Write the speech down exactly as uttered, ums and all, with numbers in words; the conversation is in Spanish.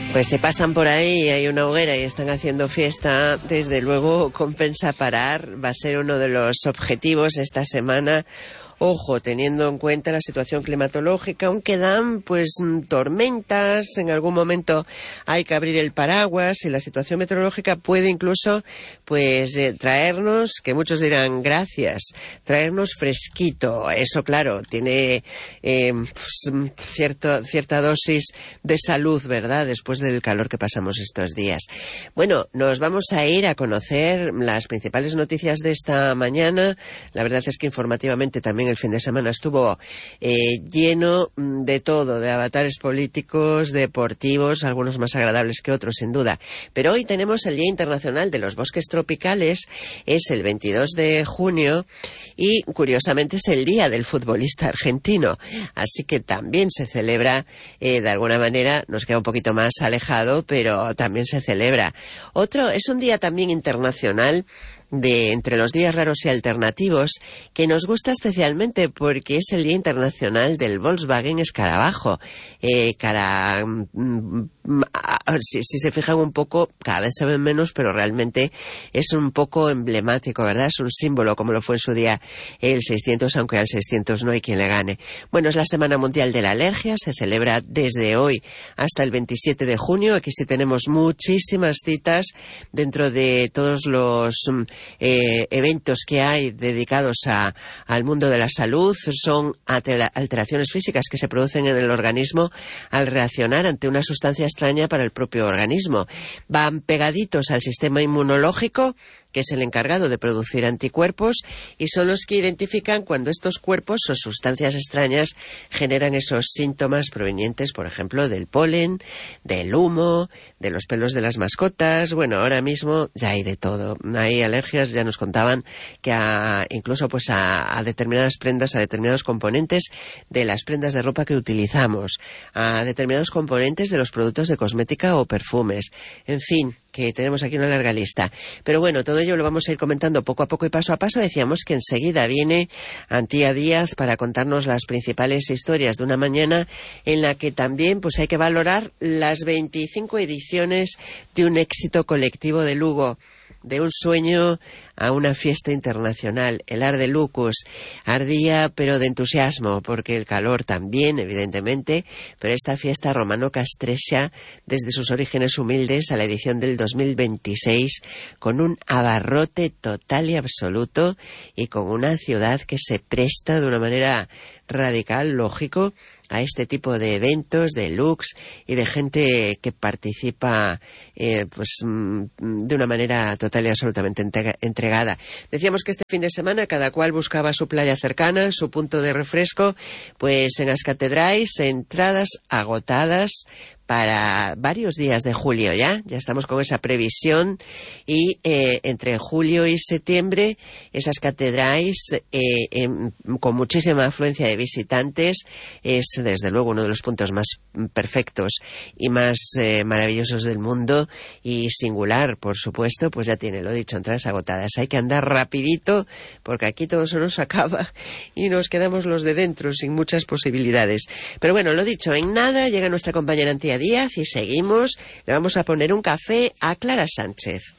Pues se pasan por ahí, hay una hoguera y están haciendo fiesta, desde luego compensa parar, va a ser uno de los objetivos esta semana. Ojo, teniendo en cuenta la situación climatológica, aunque dan pues tormentas, en algún momento hay que abrir el paraguas y la situación meteorológica puede incluso pues eh, traernos, que muchos dirán gracias, traernos fresquito. Eso claro, tiene eh, pues, cierto, cierta dosis de salud, ¿verdad?, después del calor que pasamos estos días. Bueno, nos vamos a ir a conocer las principales noticias de esta mañana. La verdad es que informativamente también el fin de semana estuvo eh, lleno de todo, de avatares políticos, deportivos, algunos más agradables que otros, sin duda. Pero hoy tenemos el Día Internacional de los Bosques Tropicales, es el veintidós de junio y, curiosamente, es el Día del Futbolista Argentino. Así que también se celebra, eh, de alguna manera, nos queda un poquito más alejado, pero también se celebra. Otro, es un día también internacional de entre los días raros y alternativos, que nos gusta especialmente porque es el Día Internacional del Volkswagen Escarabajo. Eh, cara, mm, si, si se fijan un poco, cada vez se ven menos, pero realmente es un poco emblemático, ¿verdad? Es un símbolo, como lo fue en su día el seiscientos, aunque al seiscientos no hay quien le gane. Bueno, es la Semana Mundial de la Alergia, se celebra desde hoy hasta el veintisiete de junio. Aquí sí tenemos muchísimas citas dentro de todos los Eh, eventos que hay dedicados a, al mundo de la salud. Son alteraciones físicas que se producen en el organismo al reaccionar ante una sustancia extraña para el propio organismo. Van pegaditos al sistema inmunológico, que es el encargado de producir anticuerpos, y son los que identifican cuando estos cuerpos o sustancias extrañas generan esos síntomas provenientes, por ejemplo, del polen, del humo, de los pelos de las mascotas. Bueno, ahora mismo ya hay de todo. Hay alergias, ya nos contaban, que a, incluso pues a, a determinadas prendas, a determinados componentes de las prendas de ropa que utilizamos, a determinados componentes de los productos de cosmética o perfumes. En fin, que tenemos aquí una larga lista. Pero bueno, todo ello lo vamos a ir comentando poco a poco y paso a paso. Decíamos que enseguida viene Antía Díaz para contarnos las principales historias de una mañana en la que también pues hay que valorar las veinticinco ediciones de un éxito colectivo de Lugo. De un sueño a una fiesta internacional. El Ar de Lucus ardía, pero de entusiasmo, porque el calor también, evidentemente, pero esta fiesta romano-castrexa, desde sus orígenes humildes a la edición del dos mil veintiséis, con un abarrote total y absoluto, y con una ciudad que se presta de una manera radical, lógico, a este tipo de eventos, de looks y de gente que participa eh, pues de una manera total y absolutamente entregada. Decíamos que este fin de semana cada cual buscaba su playa cercana, su punto de refresco, pues en As Catedrais, entradas agotadas para varios días de julio ya, ya estamos con esa previsión y eh, entre julio y septiembre esas Catedrais eh, eh, con muchísima afluencia de visitantes es desde luego uno de los puntos más perfectos y más eh, maravillosos del mundo y singular, por supuesto, pues ya tiene, lo dicho, entradas agotadas. Hay que andar rapidito porque aquí todo se nos acaba y nos quedamos los de dentro sin muchas posibilidades. Pero bueno, lo dicho, en nada llega nuestra compañera Antía Díaz y seguimos. Le vamos a poner un café a Clara Sánchez.